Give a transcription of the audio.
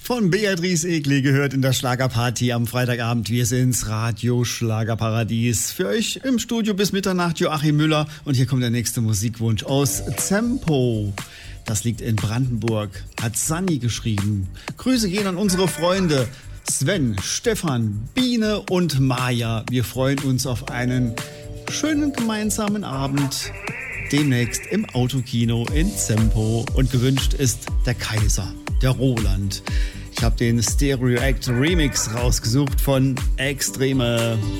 Von Beatrice Egli gehört in der Schlagerparty am Freitagabend. Wir sind's, Radio Schlagerparadies. Für euch im Studio bis Mitternacht Joachim Müller. Und hier kommt der nächste Musikwunsch aus Zempo. Das liegt in Brandenburg. Hat Sanni geschrieben. Grüße gehen an unsere Freunde Sven, Stefan, Biene und Maja. Wir freuen uns auf einen schönen gemeinsamen Abend. Demnächst im Autokino in Zempo. Und gewünscht ist der Kaiser, der Roland. Ich habe den Stereo Act Remix rausgesucht von Extreme.